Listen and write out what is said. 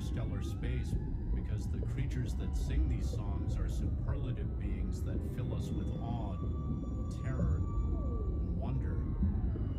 interstellar space because the creatures that sing these songs are superlative beings that fill